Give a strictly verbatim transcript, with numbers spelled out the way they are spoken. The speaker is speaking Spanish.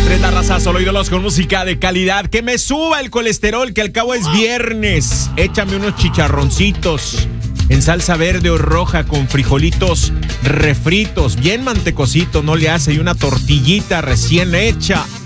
tres, la raza, solo ídolos con música de calidad. Que me suba el colesterol, que al cabo es viernes. Échame unos chicharroncitos en salsa verde o roja con frijolitos refritos, bien mantecosito, no le hace, y una tortillita recién hecha.